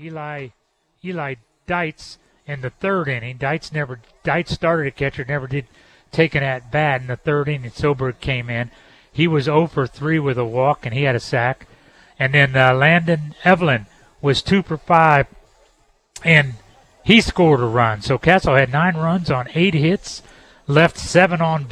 Eli Deitz in the third inning. Deitz started at catcher, never did take an at bat in the third inning. Soberg came in. He was 0 for 3 with a walk, and he had a sack. And then Landon Evelyn was 2 for 5, and he scored a run. So Castle had 9 runs on 8 hits, left 7 on